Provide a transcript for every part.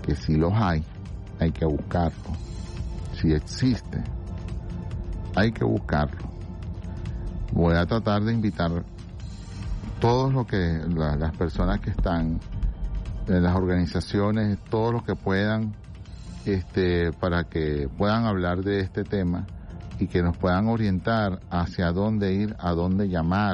que si los hay que buscarlo. Si existe, hay que buscarlo. Voy a tratar de invitar todos las personas que están en las organizaciones, todos los que puedan, para que puedan hablar de este tema y que nos puedan orientar hacia dónde ir, a dónde llamar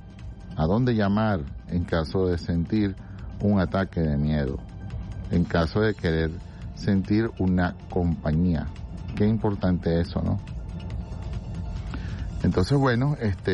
en caso de sentir un ataque de miedo, en caso de querer sentir una compañía. Qué importante eso, ¿no? Entonces, bueno,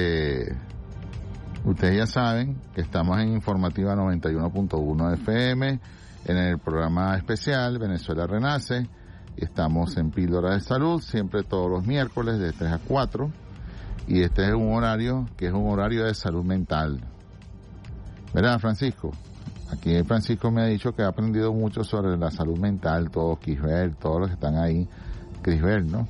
ustedes ya saben que estamos en Informativa 91.1 FM, en el programa especial Venezuela Renace. Estamos en Píldora de Salud, siempre todos los miércoles de 3 a 4. Y este es un horario que es un horario de salud mental. ¿Verdad, Francisco? Aquí Francisco me ha dicho que ha aprendido mucho sobre la salud mental, todo Quisbert, todos los que están ahí. Quisbert, ¿no?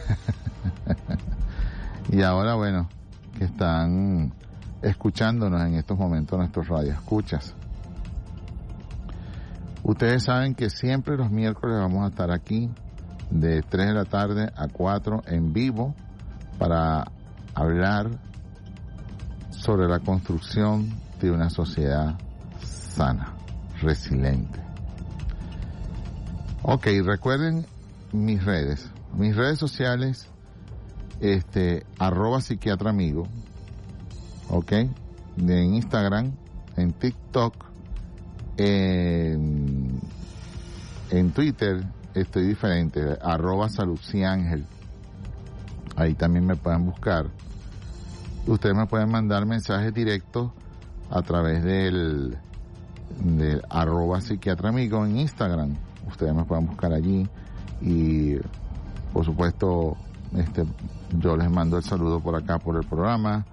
Y ahora, bueno, que están escuchándonos en estos momentos nuestros radioescuchas. Ustedes saben que siempre los miércoles vamos a estar aquí de 3 de la tarde a 4 en vivo para hablar sobre la construcción de una sociedad sana, resiliente. Ok, recuerden mis redes sociales, @psiquiatraamigo, ok, en Instagram, en TikTok, en Twitter estoy diferente, @saludciangel. Ahí también me pueden buscar. Ustedes me pueden mandar mensajes directos a través del @psiquiatraamigo en Instagram. Ustedes me pueden buscar allí y por supuesto yo les mando el saludo por acá por el programa,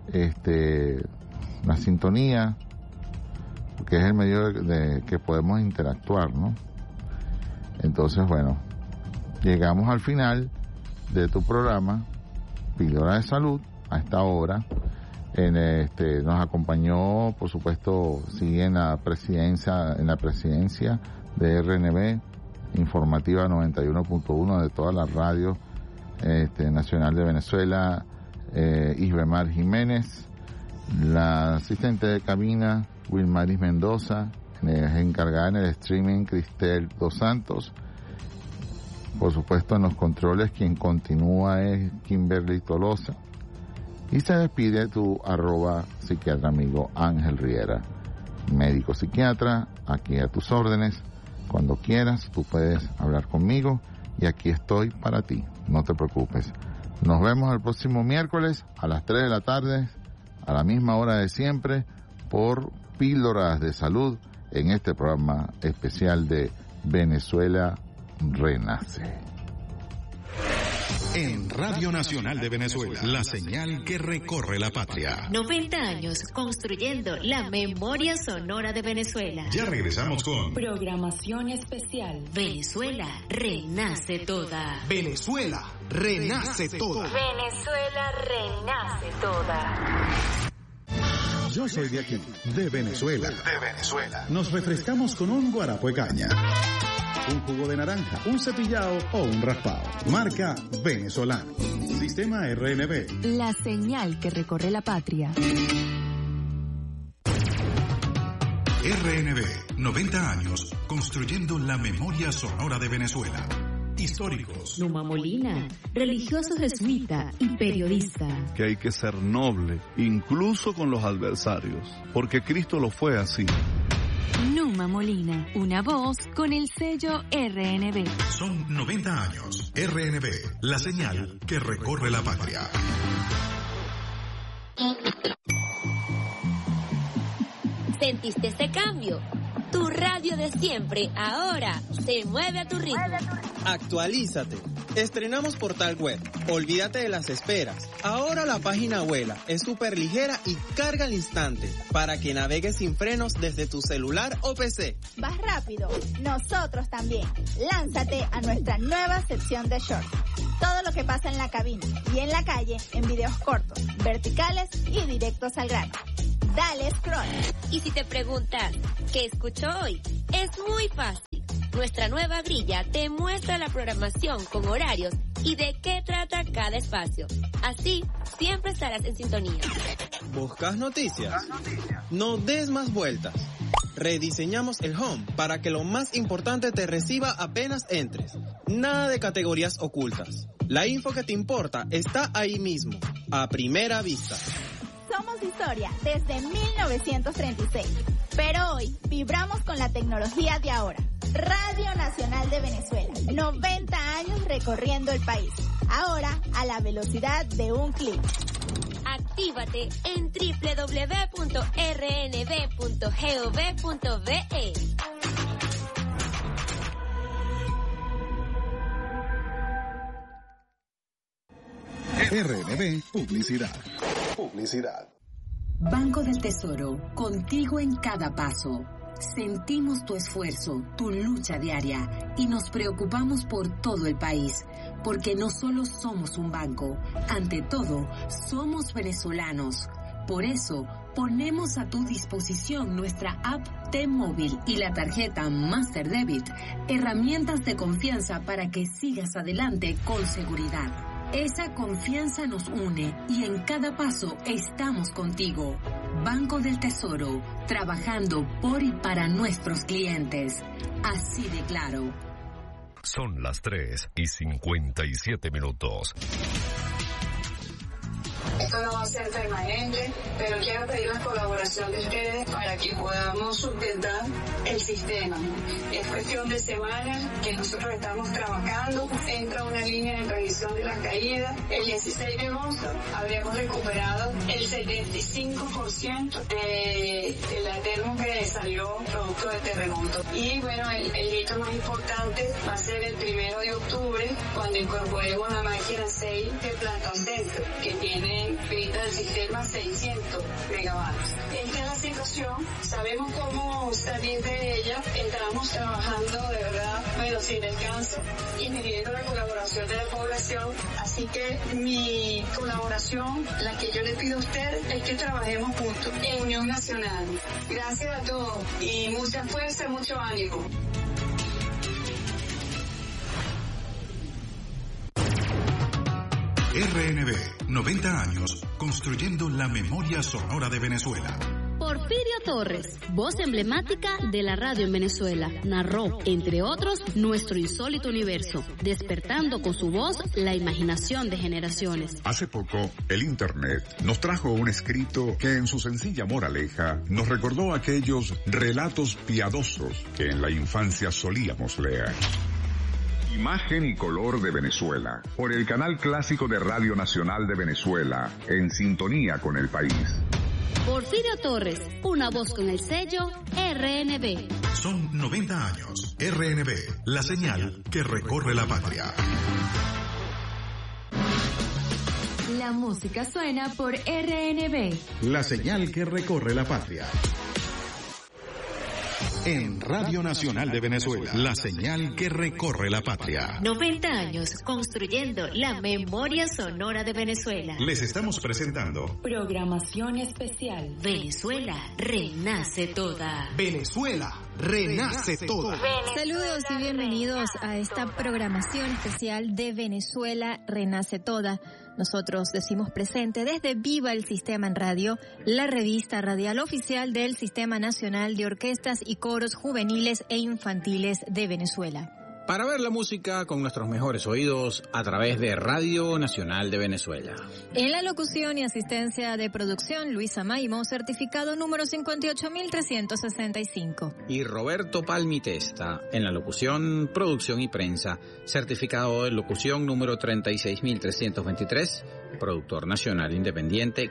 la sintonía, que es el medio de que podemos interactuar, ¿no? Entonces, bueno, llegamos al final de tu programa Píldora de Salud a esta hora. Nos acompañó, por supuesto, sigue en la presidencia de RNB, Informativa 91.1 de todas las radios nacional de Venezuela, Isbemar Jiménez, la asistente de cabina Wilmaris Mendoza, encargada en el streaming Cristel Dos Santos. Por supuesto, en los controles quien continúa es Kimberly Tolosa. Y se despide tu @psiquiatra amigo Ángel Riera, médico psiquiatra, aquí a tus órdenes. Cuando quieras, tú puedes hablar conmigo y aquí estoy para ti. No te preocupes. Nos vemos el próximo miércoles a las 3 de la tarde, a la misma hora de siempre, por Píldoras de Salud, en este programa especial de Venezuela Renace. En Radio Nacional de Venezuela, la señal que recorre la patria. 90 años construyendo la memoria sonora de Venezuela. Ya regresamos con programación especial. Venezuela renace toda. Venezuela renace toda. Venezuela renace toda. Yo soy de aquí, de Venezuela. De Venezuela. Nos refrescamos con un guarapo de caña, un jugo de naranja, un cepillado o un raspado. Marca venezolano. Sistema RNB. La señal que recorre la patria. RNB, 90 años construyendo la memoria sonora de Venezuela. Históricos. Numa Molina, religioso jesuita y periodista. Que hay que ser noble, incluso con los adversarios, porque Cristo lo fue así. Numa Molina, una voz con el sello RNB. Son 90 años. RNB, la señal que recorre la patria. ¿Sentiste ese cambio? Tu radio de siempre ahora se mueve a tu ritmo. Actualízate. Estrenamos portal web. Olvídate de las esperas. Ahora la página vuela, es súper ligera y carga al instante para que navegues sin frenos desde tu celular o PC. Vas rápido, nosotros también. Lánzate a nuestra nueva sección de shorts. Todo lo que pasa en la cabina y en la calle en videos cortos, verticales y directos al grano. Dale scroll. Y si te preguntas, ¿qué escucho hoy? Es muy fácil. Nuestra nueva grilla te muestra la programación con horarios y de qué trata cada espacio. Así, siempre estarás en sintonía. ¿Buscas noticias? No des más vueltas. Rediseñamos el home para que lo más importante te reciba apenas entres. Nada de categorías ocultas. La info que te importa está ahí mismo, a primera vista. Somos historia desde 1936, pero hoy vibramos con la tecnología de ahora. Radio Nacional de Venezuela, 90 años recorriendo el país, ahora a la velocidad de un clic. Actívate en www.rnb.gov.be. RNB Publicidad. Banco del Tesoro, contigo en cada paso. Sentimos tu esfuerzo, tu lucha diaria y nos preocupamos por todo el país, porque no solo somos un banco, ante todo, somos venezolanos. Por eso, ponemos a tu disposición nuestra app T-Móvil y la tarjeta Master Debit, herramientas de confianza para que sigas adelante con seguridad. Esa confianza nos une y en cada paso estamos contigo. Banco del Tesoro, trabajando por y para nuestros clientes. Así de claro. Son las 3:57. Esto no va a ser permanente, pero quiero pedir la colaboración de ustedes para que podamos sustentar el sistema. Es cuestión de semanas que nosotros estamos trabajando. Entra una línea de revisión de las caídas. El 16 de agosto habríamos recuperado el 75% de la termo que salió producto del terremoto. Y bueno, el hito más importante va a ser el 1 de octubre, cuando incorporemos la máquina 6 de Plantón Centro, que tiene inscrita el sistema 600 megavatios. Esta es la situación, sabemos cómo salir de ella, estamos trabajando de verdad, pero sin descanso y pidiendo la colaboración de la población, así que mi colaboración, la que yo le pido a usted, es que trabajemos juntos en Unión Nacional. Gracias a todos y mucha fuerza, mucho ánimo. RNB, 90 años, construyendo la memoria sonora de Venezuela. Porfirio Torres, voz emblemática de la radio en Venezuela, narró, entre otros, nuestro insólito universo, despertando con su voz la imaginación de generaciones. Hace poco, el Internet nos trajo un escrito que en su sencilla moraleja nos recordó aquellos relatos piadosos que en la infancia solíamos leer. Imagen y color de Venezuela, por el canal clásico de Radio Nacional de Venezuela, en sintonía con el país. Porfirio Torres, una voz con el sello RNB. Son 90 años. RNB, la señal que recorre la patria. La música suena por RNB. La señal que recorre la patria. En Radio Nacional de Venezuela, la señal que recorre la patria. 90 años construyendo la memoria sonora de Venezuela. Les estamos presentando Programación especial. Venezuela renace toda. Venezuela renace toda. Saludos y bienvenidos a esta programación especial de Venezuela renace toda. Nosotros decimos presente desde Viva el Sistema en Radio, la revista radial oficial del Sistema Nacional de Orquestas y Coros Juveniles e Infantiles de Venezuela. Para ver la música con nuestros mejores oídos a través de Radio Nacional de Venezuela. En la locución y asistencia de producción, Luisa Maimo, certificado número 58.365. Y Roberto Palmitesta, en la locución, producción y prensa, certificado de locución número 36.323, productor nacional independiente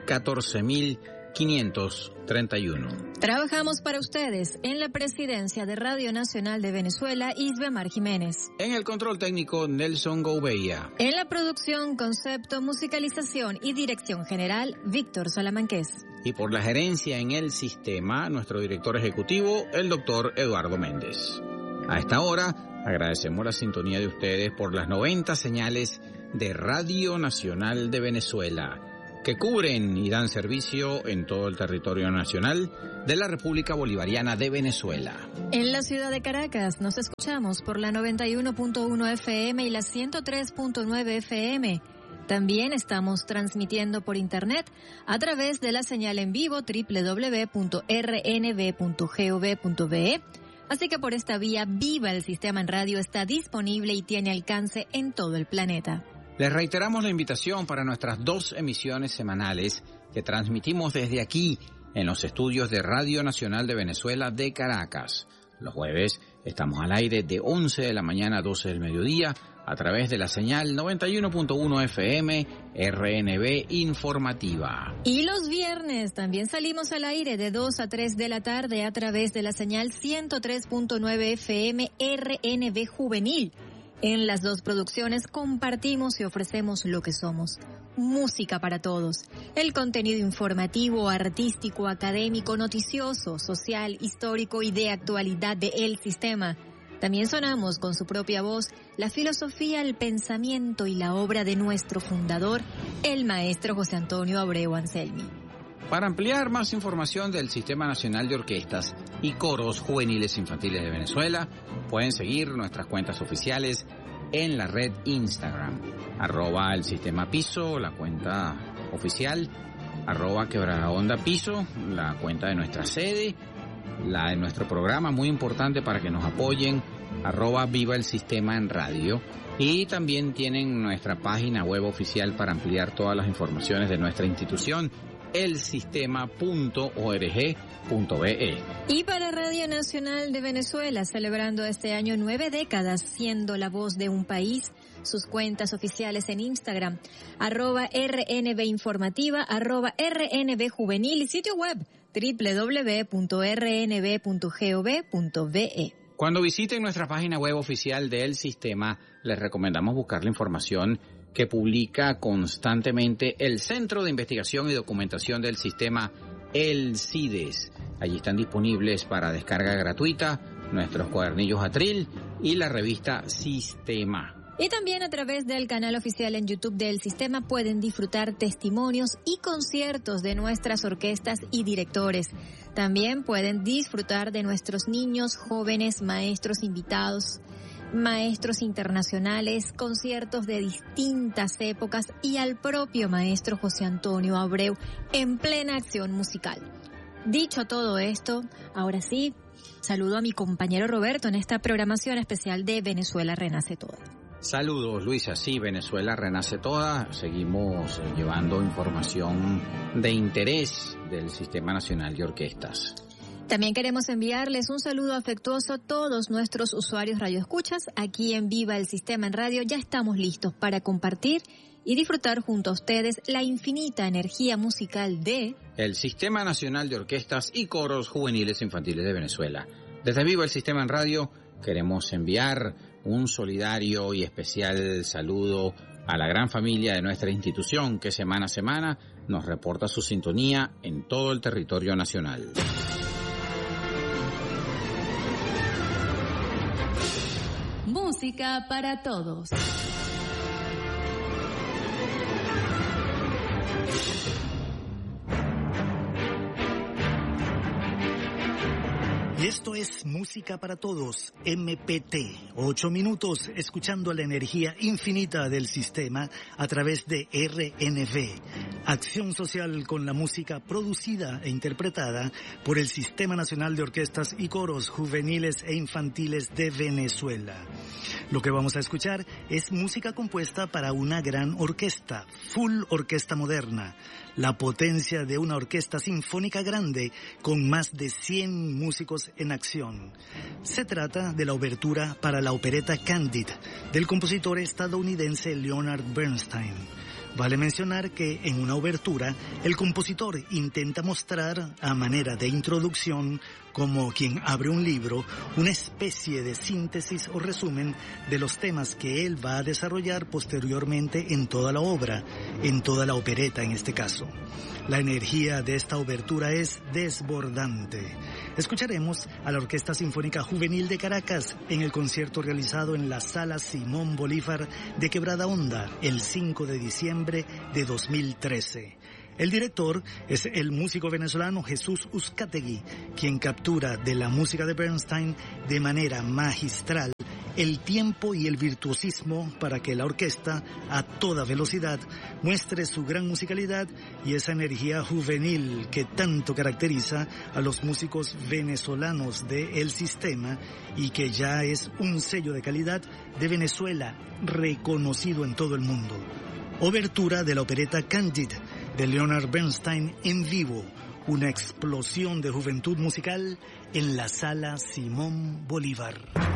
14.531. Trabajamos para ustedes en la presidencia de Radio Nacional de Venezuela, Isbemar Jiménez. En el control técnico, Nelson Gouveia. En la producción, concepto, musicalización y dirección general, Víctor Salamanqués. Y por la gerencia en el sistema, nuestro director ejecutivo, el doctor Eduardo Méndez. A esta hora, agradecemos la sintonía de ustedes por las 90 señales de Radio Nacional de Venezuela. que cubren y dan servicio en todo el territorio nacional de la República Bolivariana de Venezuela. En la ciudad de Caracas nos escuchamos por la 91.1 FM y la 103.9 FM. También estamos transmitiendo por internet a través de la señal en vivo www.rnb.gov.be. Así que por esta vía, Viva el Sistema en Radio está disponible y tiene alcance en todo el planeta. Les reiteramos la invitación para nuestras 2 emisiones semanales que transmitimos desde aquí, en los estudios de Radio Nacional de Venezuela de Caracas. Los jueves estamos al aire de 11 de la mañana a 12 del mediodía a través de la señal 91.1 FM RNB Informativa. Y los viernes también salimos al aire de 2 a 3 de la tarde a través de la señal 103.9 FM RNB Juvenil. En las 2 producciones compartimos y ofrecemos lo que somos. Música para todos. El contenido informativo, artístico, académico, noticioso, social, histórico y de actualidad de El Sistema. También sonamos con su propia voz la filosofía, el pensamiento y la obra de nuestro fundador, el maestro José Antonio Abreu Anselmi. Para ampliar más información del Sistema Nacional de Orquestas y Coros Juveniles Infantiles de Venezuela, pueden seguir nuestras cuentas oficiales en la red Instagram, @el Sistema Piso, la cuenta oficial, @Quebradahonda Piso, la cuenta de nuestra sede, la de nuestro programa, muy importante para que nos apoyen, @Viva el Sistema en Radio. Y también tienen nuestra página web oficial para ampliar todas las informaciones de nuestra institución, elsistema.org.be. Y para Radio Nacional de Venezuela, celebrando este año 9 décadas siendo la voz de un país, sus cuentas oficiales en Instagram, @RNB Informativa, @RNB Juvenil y sitio web www.rnb.gov.be. Cuando visiten nuestra página web oficial del Sistema, les recomendamos buscar la información que publica constantemente el Centro de Investigación y Documentación del Sistema, el CIDES. Allí están disponibles para descarga gratuita nuestros cuadernillos atril y la revista Sistema. Y también a través del canal oficial en YouTube del Sistema pueden disfrutar testimonios y conciertos de nuestras orquestas y directores. También pueden disfrutar de nuestros niños, jóvenes, maestros invitados, maestros internacionales, conciertos de distintas épocas y al propio maestro José Antonio Abreu en plena acción musical. Dicho todo esto, ahora sí, saludo a mi compañero Roberto en esta programación especial de Venezuela Renace Toda. Saludos, Luisa. Sí, Venezuela Renace Toda. Seguimos llevando información de interés del Sistema Nacional de Orquestas. También queremos enviarles un saludo afectuoso a todos nuestros usuarios radioescuchas. Aquí en Viva el Sistema en Radio ya estamos listos para compartir y disfrutar junto a ustedes la infinita energía musical de el Sistema Nacional de Orquestas y Coros Juveniles Infantiles de Venezuela. Desde Viva el Sistema en Radio queremos enviar un solidario y especial saludo a la gran familia de nuestra institución que semana a semana nos reporta su sintonía en todo el territorio nacional. Música para todos. Y esto es Música para Todos, MPT. 8 minutos escuchando la energía infinita del sistema a través de RNV. Acción social con la música producida e interpretada por el Sistema Nacional de Orquestas y Coros Juveniles e Infantiles de Venezuela. Lo que vamos a escuchar es música compuesta para una gran orquesta, full orquesta moderna. La potencia de una orquesta sinfónica grande con más de 100 músicos en acción. Se trata de la obertura para la opereta Candide del compositor estadounidense Leonard Bernstein. Vale mencionar que en una obertura el compositor intenta mostrar a manera de introducción, como quien abre un libro, una especie de síntesis o resumen de los temas que él va a desarrollar posteriormente en toda la obra, en toda la opereta en este caso. La energía de esta obertura es desbordante. Escucharemos a la Orquesta Sinfónica Juvenil de Caracas en el concierto realizado en la Sala Simón Bolívar de Quebradahonda el 5 de diciembre de 2013. El director es el músico venezolano Jesús Uzcategui, quien captura de la música de Bernstein de manera magistral el tiempo y el virtuosismo para que la orquesta, a toda velocidad, muestre su gran musicalidad y esa energía juvenil que tanto caracteriza a los músicos venezolanos de El Sistema y que ya es un sello de calidad de Venezuela reconocido en todo el mundo. Obertura de la opereta Candide de Leonard Bernstein en vivo, una explosión de juventud musical en la Sala Simón Bolívar.